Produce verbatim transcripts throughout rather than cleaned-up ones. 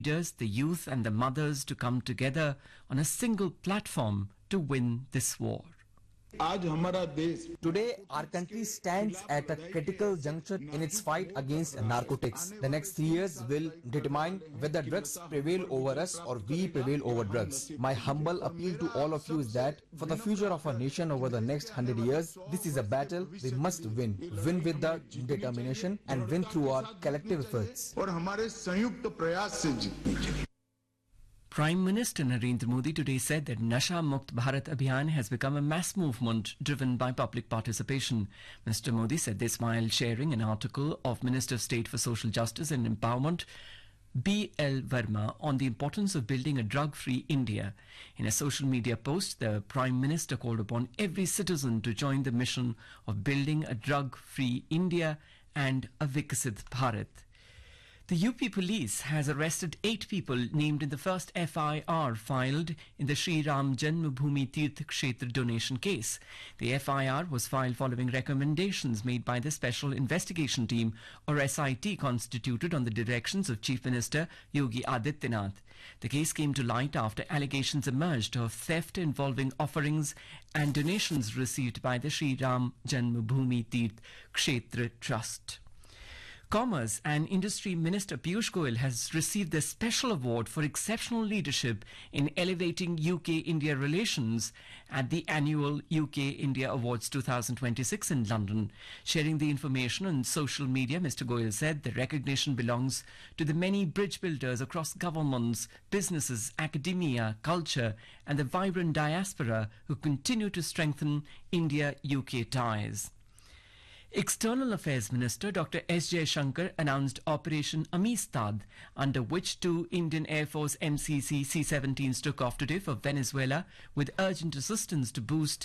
leaders, the youth and the mothers to come together on a single platform to win this war. Today, our country stands at a critical juncture in its fight against narcotics. The next three years will determine whether drugs prevail over us or we prevail over drugs. My humble appeal to all of you is that for the future of our nation over the next hundred years, this is a battle we must win. Win with the determination and win through our collective efforts. Prime Minister Narendra Modi today said that Nasha Mukt Bharat Abhiyan has become a mass movement driven by public participation. Mister Modi said this while sharing an article of Minister of State for Social Justice and Empowerment B L Verma on the importance of building a drug-free India. In a social media post, the Prime Minister called upon every citizen to join the mission of building a drug-free India and a Vikasit Bharat. The U P police has arrested eight people named in the first F I R filed in the Sri Ram Janmabhoomi Tirth Kshetra donation case. The F I R was filed following recommendations made by the Special Investigation Team, or S I T, constituted on the directions of Chief Minister Yogi Adityanath. The case came to light after allegations emerged of theft involving offerings and donations received by the Sri Ram Janmabhoomi Tirth Kshetra Trust. Commerce and Industry Minister Piyush Goyal has received the Special Award for Exceptional Leadership in Elevating U K India Relations at the annual U K India Awards twenty twenty-six in London. Sharing the information on social media, Mister Goyal said the recognition belongs to the many bridge builders across governments, businesses, academia, culture and the vibrant diaspora who continue to strengthen India-U K ties. External Affairs Minister Doctor S Jaishankar announced Operation Amistad, under which two Indian Air Force M C C C seventeens took off today for Venezuela with urgent assistance to boost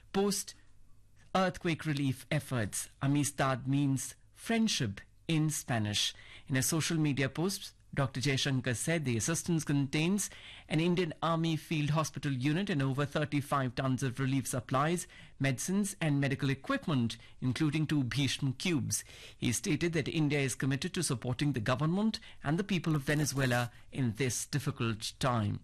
post-earthquake relief efforts. Amistad means friendship in Spanish. In a social media post, Doctor Jaishankar said the assistance contains an Indian Army Field Hospital unit and over thirty-five tons of relief supplies, medicines and medical equipment, including two Bhishma cubes. He stated that India is committed to supporting the government and the people of Venezuela in this difficult time.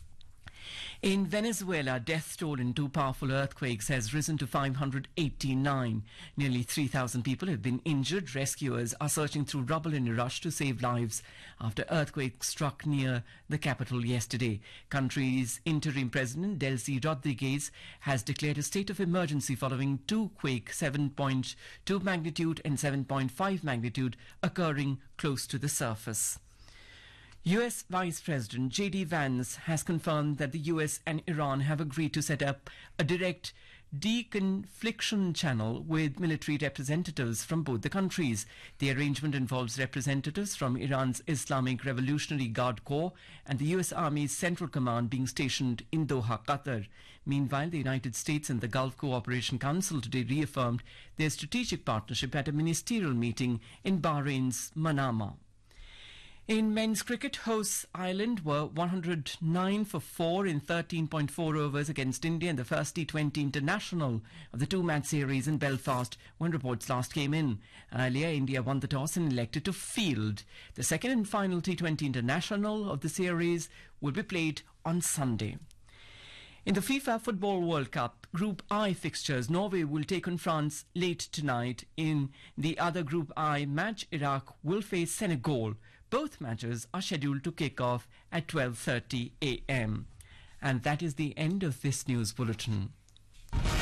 In Venezuela, death toll in two powerful earthquakes has risen to five hundred eighty-nine. Nearly three thousand people have been injured. Rescuers are searching through rubble in a rush to save lives after earthquake struck near the capital yesterday. Country's interim president, Delcy Rodriguez, has declared a state of emergency following two quakes, seven point two magnitude and seven point five magnitude, occurring close to the surface. U S Vice President J D Vance has confirmed that the U S and Iran have agreed to set up a direct deconfliction channel with military representatives from both the countries. The arrangement involves representatives from Iran's Islamic Revolutionary Guard Corps and the U S Army's Central Command being stationed in Doha, Qatar. Meanwhile, the United States and the Gulf Cooperation Council today reaffirmed their strategic partnership at a ministerial meeting in Bahrain's Manama. In men's cricket, hosts Ireland were one hundred nine for four in thirteen point four overs against India in the first T twenty international of the two-match series in Belfast when reports last came in. Earlier, India won the toss and elected to field. The second and final T twenty international of the series will be played on Sunday. In the FIFA Football World Cup Group I fixtures, Norway will take on France late tonight. In the other Group I match, Iraq will face Senegal. Both matches are scheduled to kick off at twelve thirty a m. And that is the end of this news bulletin.